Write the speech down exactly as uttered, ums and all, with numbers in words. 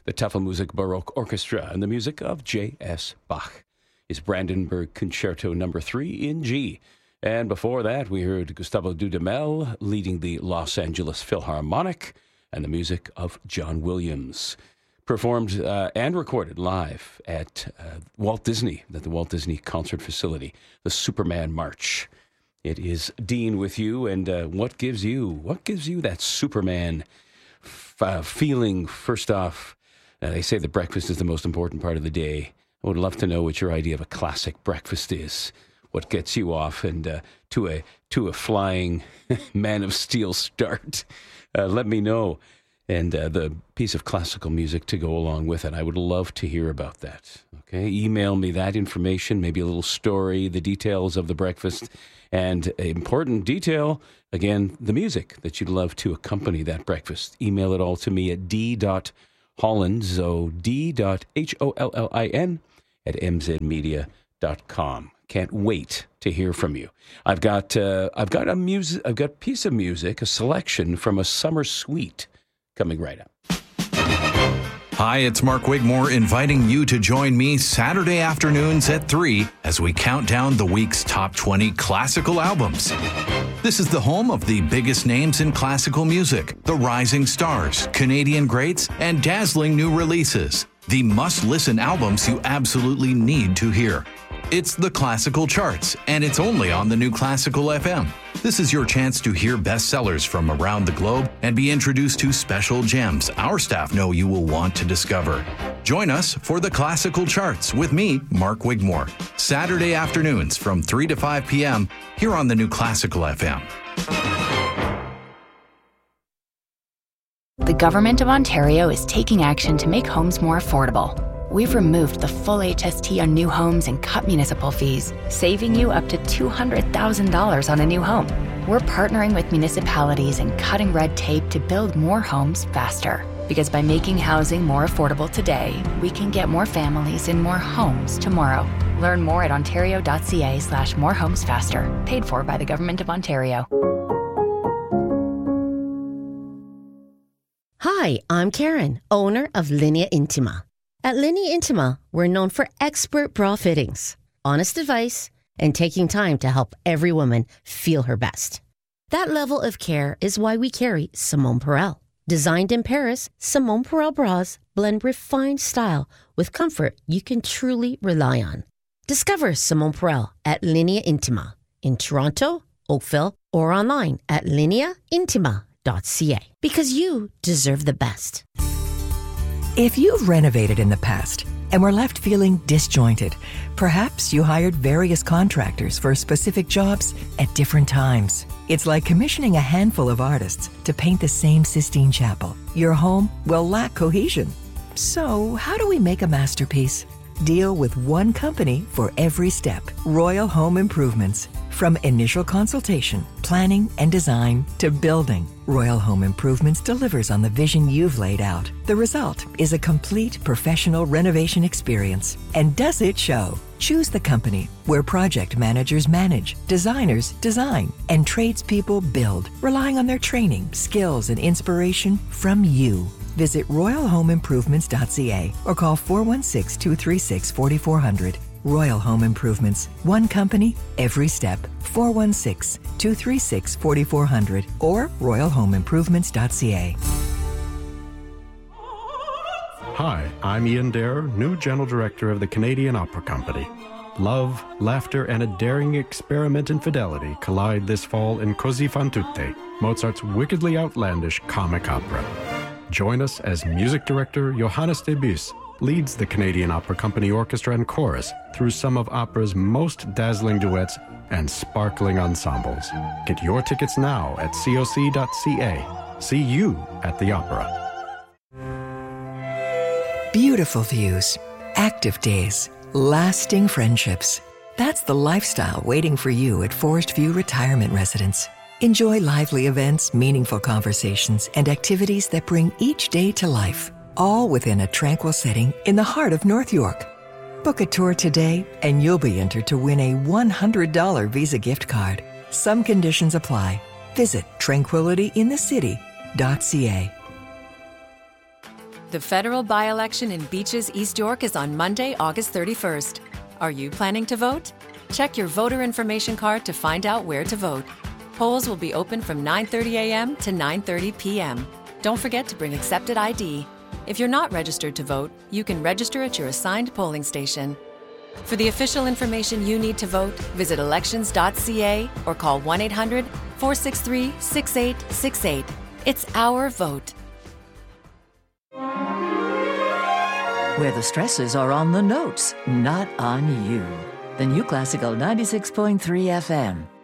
the Tafelmusik Baroque Orchestra and the music of J S. Bach. His Brandenburg Concerto number three in G. And before that, we heard Gustavo Dudamel leading the Los Angeles Philharmonic and the music of John Williams. Performed uh, and recorded live at uh, Walt Disney, at the Walt Disney Concert Facility, the Superman March. It is Dean with you, and uh, what gives you, what gives you that Superman f- uh, feeling? First off, uh, they say that breakfast is the most important part of the day. I would love to know what your idea of a classic breakfast is. What gets you off and uh, to a to a flying Man of Steel start? Uh, let me know. And uh, the piece of classical music to go along with it. I would love to hear about that. Okay, email me that information, maybe a little story, the details of the breakfast, and an important detail, again, the music that you'd love to accompany that breakfast. Email it all to me at d.hollin, so d.h-o-l-l-i-n at m z media dot com. Can't wait to hear from you. I've got uh, I've got a music, I've got a piece of music, a selection from a summer suite coming right up. Hi, it's Mark Wigmore inviting you to join me Saturday afternoons at three as we count down the week's top twenty classical albums. This is the home of the biggest names in classical music, the rising stars, Canadian greats, and dazzling new releases. The must-listen albums you absolutely need to hear. It's the Classical Charts, and it's only on the New Classical F M. This is your chance to hear bestsellers from around the globe and be introduced to special gems our staff know you will want to discover. Join us for the Classical Charts with me, Mark Wigmore, Saturday afternoons from three to five p.m. here on the New Classical F M. The Government of Ontario is taking action to make homes more affordable. We've removed the full H S T on new homes and cut municipal fees, saving you up to two hundred thousand dollars on a new home. We're partnering with municipalities and cutting red tape to build more homes faster. Because by making housing more affordable today, we can get more families in more homes tomorrow. Learn more at ontario.ca slash more homes faster. Paid for by the Government of Ontario. Hi, I'm Karen, owner of Linea Intima. At Linea Intima, we're known for expert bra fittings, honest advice, and taking time to help every woman feel her best. That level of care is why we carry Simone Perel. Designed in Paris, Simone Perel bras blend refined style with comfort you can truly rely on. Discover Simone Perel at Linea Intima in Toronto, Oakville, or online at linea intima dot c a because you deserve the best. If you've renovated in the past and were left feeling disjointed, perhaps you hired various contractors for specific jobs at different times. It's like commissioning a handful of artists to paint the same Sistine Chapel. Your home will lack cohesion. So, how do we make a masterpiece? Deal with one company for every step. Royal Home Improvements. From initial consultation, planning, and design to building, Royal Home Improvements delivers on the vision you've laid out. The result is a complete professional renovation experience. And does it show? Choose the company where project managers manage, designers design, and tradespeople build, relying on their training, skills, and inspiration from you. Visit royal home improvements dot c a or call four one six, two three six, four four zero zero. Royal Home Improvements. One company, every step. four one six, two three six, four four zero zero or royal home improvements dot c a. Hi, I'm Ian Dare, new General Director of the Canadian Opera Company. Love, laughter, and a daring experiment in fidelity collide this fall in Così fan tutte, Mozart's wickedly outlandish comic opera. Join us as music director Johannes Debussy leads the Canadian Opera Company Orchestra and Chorus through some of opera's most dazzling duets and sparkling ensembles. Get your tickets now at c o c dot c a. See you at the opera. Beautiful views, active days, lasting friendships. That's the lifestyle waiting for you at Forest View Retirement Residence. Enjoy lively events, meaningful conversations, and activities that bring each day to life, all within a tranquil setting in the heart of North York. Book a tour today and you'll be entered to win a one hundred dollars Visa gift card. Some conditions apply. Visit tranquility in the city dot c a. The federal by-election in Beaches, East York is on Monday, August thirty-first. Are you planning to vote? Check your voter information card to find out where to vote. Polls will be open from nine thirty a.m. to nine thirty p.m. Don't forget to bring accepted I D. If you're not registered to vote, you can register at your assigned polling station. For the official information you need to vote, visit elections dot c a or call one eight hundred, four six three, six eight six eight. It's our vote. Where the stresses are on the notes, not on you. The new Classical ninety-six point three F M.